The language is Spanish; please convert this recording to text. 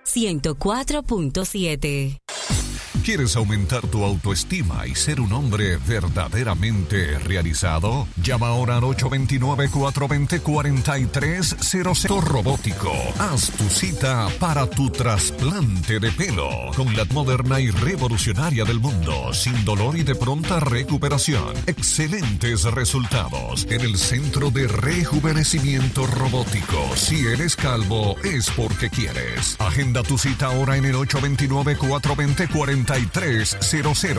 104.7. ¿Quieres aumentar tu autoestima y ser un hombre verdaderamente realizado? Llama ahora al 829-420-4300 Robótico. Haz tu cita para tu trasplante de pelo con la moderna y revolucionaria del mundo, sin dolor y de pronta recuperación. Excelentes resultados en el Centro de Rejuvenecimiento Robótico. Si eres calvo, es porque quieres. Agenda tu cita ahora en el 829-420-4300.